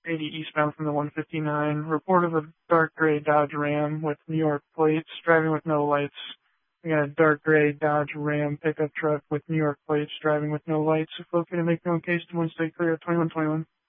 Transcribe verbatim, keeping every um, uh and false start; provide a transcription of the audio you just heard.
eighty eastbound from the one fifty-nine. Report of a dark gray Dodge Ram with New York plates, driving with no lights. We got a dark gray Dodge Ram pickup truck with New York plates, driving with no lights. If located, make known case to one State Clear twenty-one twenty-one.